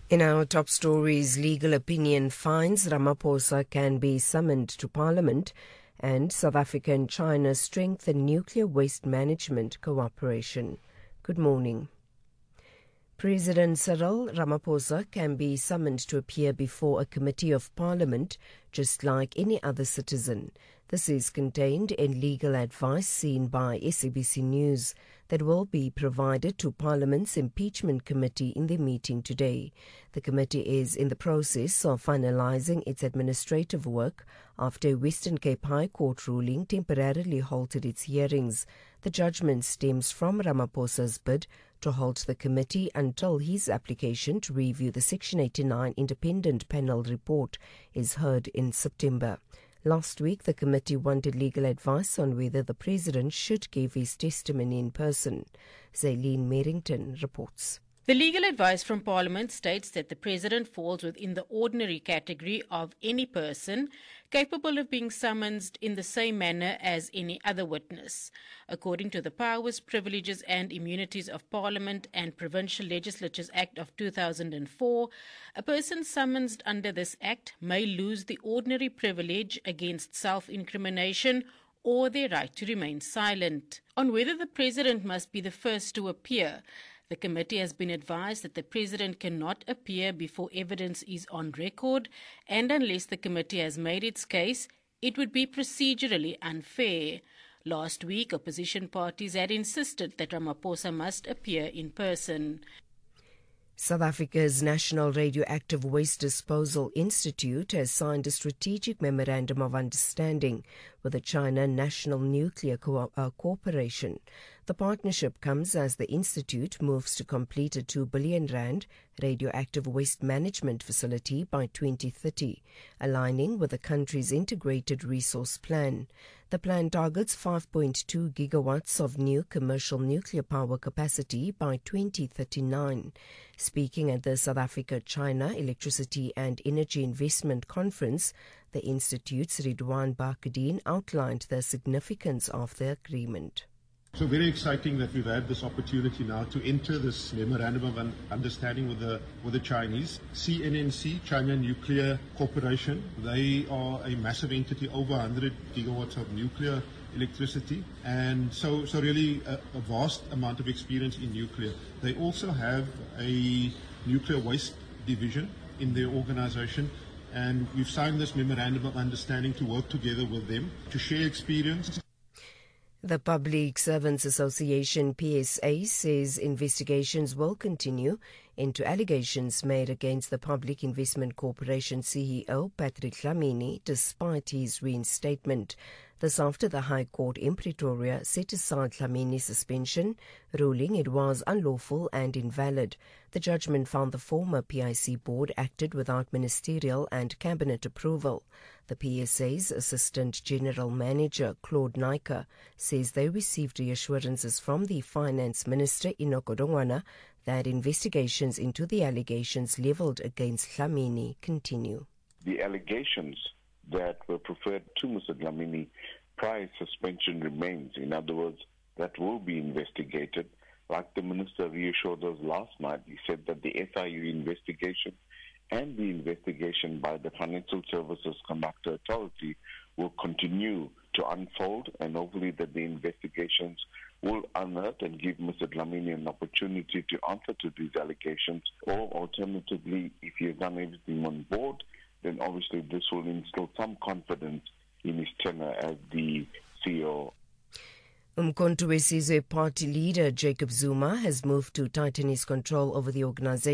In our top stories, legal opinion finds Ramaphosa can be summoned to Parliament, and South Africa and China strengthen nuclear waste management cooperation. Good morning. President Cyril Ramaphosa can be summoned to appear before a committee of Parliament, just like any other citizen. This is contained in legal advice seen by SABC News that will be provided to Parliament's impeachment committee in their meeting today. The committee is in the process of finalising its administrative work after a Western Cape High Court ruling temporarily halted its hearings. The judgment stems from Ramaphosa's bid to halt the committee until his application to review the Section 89 independent panel report is heard in September. Last week, the committee wanted legal advice on whether the president should give his testimony in person. Zaylene Merrington reports. The legal advice from Parliament states that the President falls within the ordinary category of any person capable of being summoned in the same manner as any other witness. According to the Powers, Privileges and Immunities of Parliament and Provincial Legislatures Act of 2004, a person summoned under this Act may lose the ordinary privilege against self-incrimination or their right to remain silent. On whether the President must be the first to appear, the committee has been advised that the President cannot appear before evidence is on record, and unless the committee has made its case, it would be procedurally unfair. Last week, opposition parties had insisted that Ramaphosa must appear in person. South Africa's National Radioactive Waste Disposal Institute has signed a strategic memorandum of understanding with the China National Nuclear Corporation. The partnership comes as the institute moves to complete a R2 billion radioactive waste management facility by 2030, aligning with the country's integrated resource plan. The plan targets 5.2 gigawatts of new commercial nuclear power capacity by 2039. Speaking at the South Africa-China Electricity and Energy Investment Conference, the Institute's Ridwan Bakudin outlined the significance of the agreement. So very exciting that we've had this opportunity now to enter this memorandum of understanding with the Chinese. CNNC, China Nuclear Corporation, they are a massive entity, over 100 gigawatts of nuclear electricity, and so really a vast amount of experience in nuclear. They also have a nuclear waste division in their organization, and we've signed this memorandum of understanding to work together with them to share experience. The Public Servants Association, PSA, says investigations will continue into allegations made against the Public Investment Corporation CEO, Patrick Dlamini, despite his reinstatement. This after the High Court in Pretoria set aside Dlamini's suspension, ruling it was unlawful and invalid. The judgment found the former PIC board acted without ministerial and cabinet approval. The PSA's Assistant General Manager, Claude Naicker, says they received reassurances from the Finance Minister, Enoch Godongwana, that investigations into the allegations levelled against Dlamini continue. The allegations that were preferred to Mr. Dlamini prior suspension remains. In other words, that will be investigated. Like the Minister reassured us last night, he said that the SIU investigation and the investigation by the Financial Services Conductor Authority will continue to unfold, and hopefully that the investigations will unearth and give Mr. Dlamini an opportunity to answer to these allegations, or alternatively, if he has done everything on board, then obviously this will instill some confidence in his tenure as the CEO. Umkhonto we Sizwe party leader Jacob Zuma has moved to tighten his control over the organization.